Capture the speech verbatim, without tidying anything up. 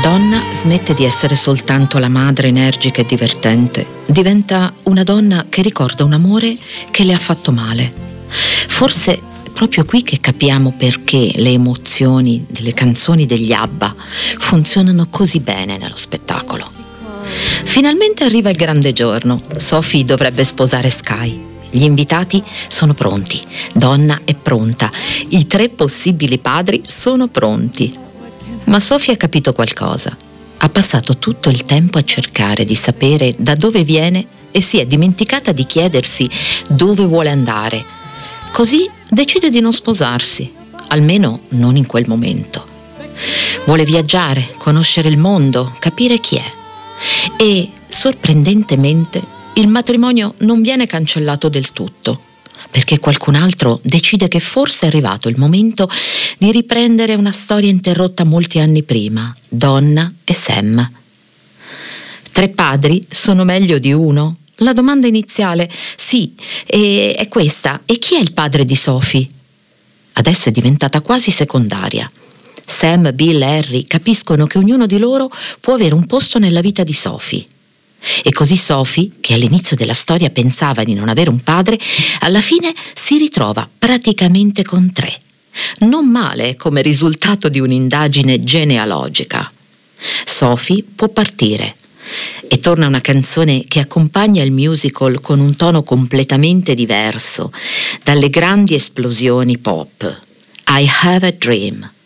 Donna smette di essere soltanto la madre energica e divertente, diventa una donna che ricorda un amore che le ha fatto male. Forse è proprio qui che capiamo perché le emozioni delle canzoni degli ABBA funzionano così bene nello spettacolo. Finalmente arriva il grande giorno. Sophie dovrebbe sposare Sky. Gli invitati sono pronti, Donna è pronta, i tre possibili padri sono pronti. Ma Sophie ha capito qualcosa. Ha passato tutto il tempo a cercare di sapere da dove viene e si è dimenticata di chiedersi dove vuole andare. Così decide di non sposarsi, almeno non in quel momento. Vuole viaggiare, conoscere il mondo, capire chi è. E, sorprendentemente, il matrimonio non viene cancellato del tutto, perché qualcun altro decide che forse è arrivato il momento di riprendere una storia interrotta molti anni prima, Donna e Sam. Tre padri sono meglio di uno? La domanda iniziale, sì, e è questa: e chi è il padre di Sophie? Adesso è diventata quasi secondaria. Sam, Bill e Harry capiscono che ognuno di loro può avere un posto nella vita di Sophie. E così Sophie, che all'inizio della storia pensava di non avere un padre, alla fine si ritrova praticamente con tre. Non male come risultato di un'indagine genealogica. Sophie può partire e torna una canzone che accompagna il musical con un tono completamente diverso dalle grandi esplosioni pop. I Have a Dream.